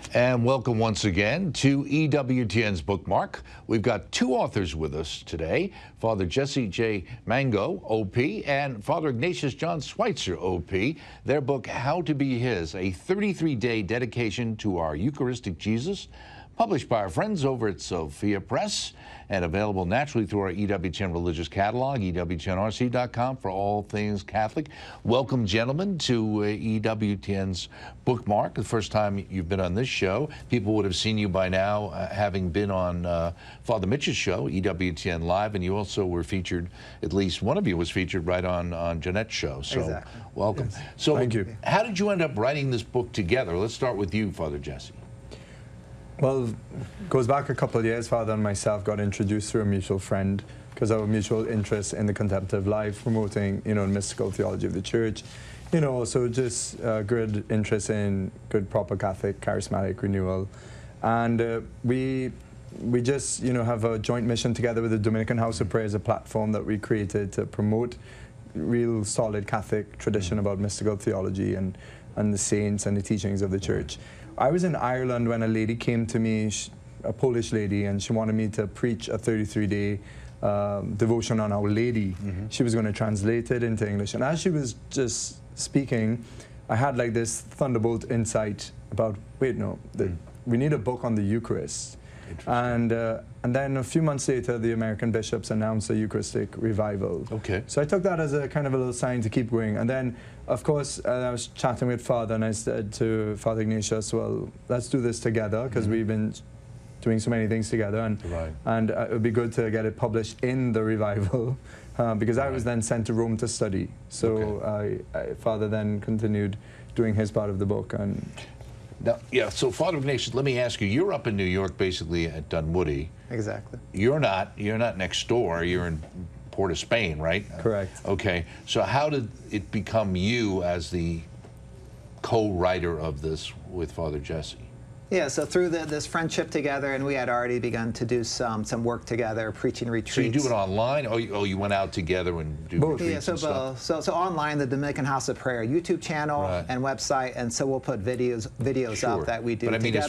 And welcome once again to EWTN's Bookmark. We've got two authors with us today, Father Jesse J. Mango, OP, and Father Ignatius John Schweitzer, OP. Their book, How to Be His, a 33-day dedication to our Eucharistic Jesus, published by our friends over at Sophia Press and available naturally through our EWTN religious catalog, EWTNRC.com, for all things Catholic. Welcome, gentlemen, to EWTN's Bookmark. The first time you've been on this show. People would have seen you by now, having been on Father Mitch's show, EWTN Live, and you also were featured, at least one of you was featured right on Jeanette's show. So exactly. Welcome. Yes. So Thank you. How did you end up writing this book together? Let's start with you, Father Jesse. Well, it goes back a couple of years. Father and myself got introduced through a mutual friend because of our mutual interest in the contemplative life, promoting, the mystical theology of the church. So just good interest in good, proper Catholic, charismatic renewal. And we just, have a joint mission together with the Dominican House of Prayer as a platform that we created to promote real solid Catholic tradition about mystical theology and the saints and the teachings of the church. I was in Ireland when a lady came to me, a Polish lady, and she wanted me to preach a 33-day devotion on Our Lady. She was going to translate it into English. And as she was just speaking, I had like this thunderbolt insight about, wait, no, we need a book on the Eucharist. And then a few months later, the American bishops announced a Eucharistic revival. Okay. So I took that as a kind of a little sign to keep going. And then, of course, I was chatting with Father, and I said to Father Ignatius, well, let's do this together, because we've been doing so many things together, and it would be good to get it published in the revival, because I was then sent to Rome to study. So Father then continued doing his part of the book. And now, so Father Ignatius, let me ask you, you're up in New York, basically at Dunwoody. Exactly. You're not next door, you're in Port of Spain, right? Correct. Okay, so how did it become you as the co-writer of this with Father Jesse? Yeah, so through this friendship together, and we had already begun to do some work together, preaching retreats. So you do it online? Oh, you went out together and do both. retreats and stuff? So online, the Dominican House of Prayer YouTube channel and website, and so we'll put videos up that we do but I mean, together.